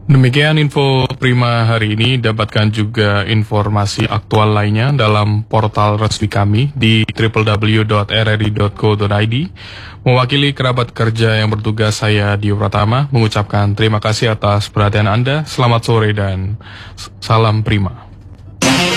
Demikian info Prima hari ini. Dapatkan juga informasi aktual lainnya dalam portal resmi kami di www.rri.co.id. Mewakili kerabat kerja yang bertugas, saya Dio Pratama mengucapkan terima kasih atas perhatian Anda. Selamat sore dan salam Prima.